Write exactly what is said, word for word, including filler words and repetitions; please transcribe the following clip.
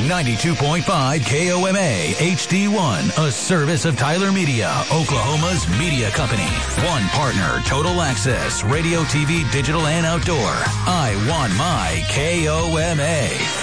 ninety-two point five K O M A H D one, a service of Tyler Media, Oklahoma's media company. One partner, Total Access, radio, T V, digital, and outdoor. I want my K O M A.